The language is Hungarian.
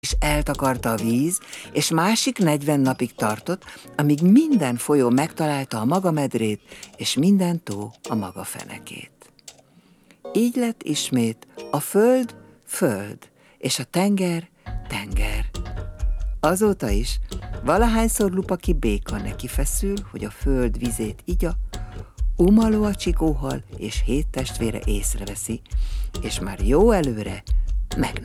is eltakarta a víz, és másik 40 napig tartott, amíg minden folyó megtalálta a maga medrét, és minden tó a maga fenekét. Így lett ismét a föld föld, és a tenger tenger. Azóta is, valahányszor Lupaki béka neki feszül, hogy a föld vizét igya, Umaló a csikóhal és 7 testvére észreveszi, és már jó előre meg